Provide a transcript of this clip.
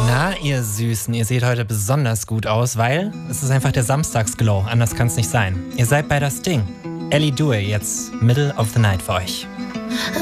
Na, ihr Süßen, ihr seht heute besonders gut aus, weil es ist einfach der Samstagsglow. Anders kann's nicht sein. Ihr seid bei das Ding. Ellie Due, jetzt Middle of the Night für euch.